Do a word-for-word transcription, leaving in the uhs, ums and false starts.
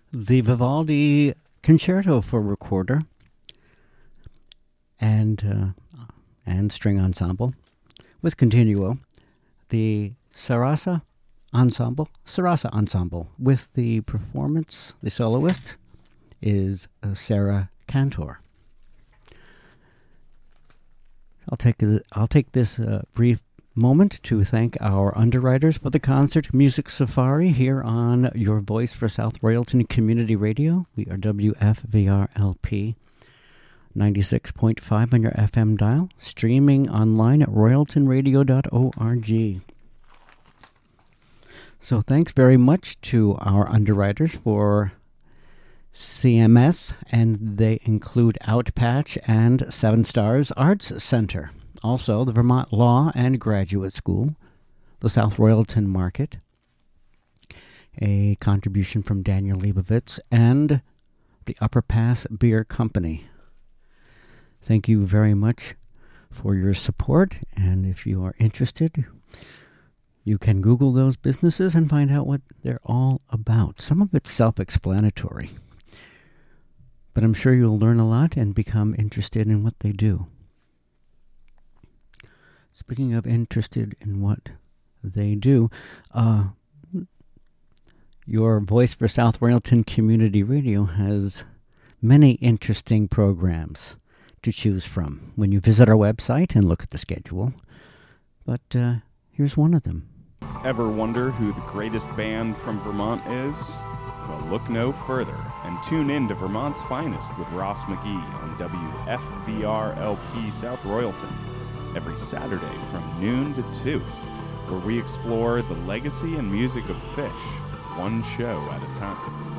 the Vivaldi Concerto for Recorder and uh, and String Ensemble with Continuo, the Sarasa Ensemble, Sarasa Ensemble with the performance, the soloist is uh, Sarah Cantor. I'll take a, I'll take this uh, brief moment to thank our underwriters for the concert Music Safari here on Your Voice for South Royalton Community Radio. We are W F V R L P ninety-six point five on your F M dial, streaming online at royalton radio dot org. So thanks very much to our underwriters for C M S, and they include Outpatch and Seven Stars Arts Center. Also, the Vermont Law and Graduate School, the South Royalton Market, a contribution from Daniel Leibovitz, and the Upper Pass Beer Company. Thank you very much for your support, and if you are interested, you can Google those businesses and find out what they're all about. Some of it's self-explanatory, but I'm sure you'll learn a lot and become interested in what they do. Speaking of interested in what they do, uh, Your Voice for South Royalton Community Radio has many interesting programs to choose from when you visit our website and look at the schedule. But uh, here's one of them. Ever wonder who the greatest band from Vermont is? Well, look no further and tune in to Vermont's Finest with Ross McGee on W F V R L P South Royalton every Saturday from noon to two, where we explore the legacy and music of Phish, one show at a time.